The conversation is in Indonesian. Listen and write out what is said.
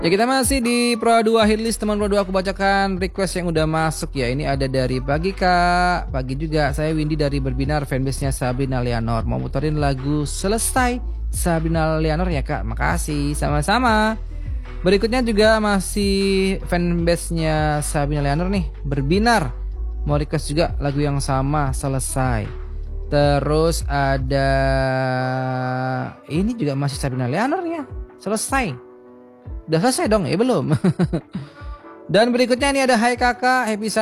Ya kita masih di Pro 2 Hitlist, teman Pro 2, aku bacakan request yang udah masuk ya. Ini ada dari Pagi Kak, pagi juga. Saya Windy dari Berbinar, fanbase-nya Sabrina Leonor. Mau muterin lagu Selesai Sabrina Leonor ya Kak. Makasih, sama-sama. Berikutnya juga masih fanbase-nya Sabrina Leonor nih, Berbinar. Mau request juga lagu yang sama, Selesai. Terus ada ini juga masih Sabrina Leonor ya, Selesai. Udah selesai dong ya belum? Dan berikutnya ini ada Hai Kakak, Happy